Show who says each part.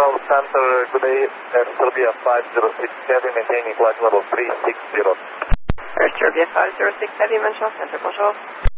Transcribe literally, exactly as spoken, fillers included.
Speaker 1: Central Center, good day, Air Serbia five zero six Heavy, maintaining flight level three six zero.
Speaker 2: Air Serbia five zero six Heavy, Montreal Center, bonjour.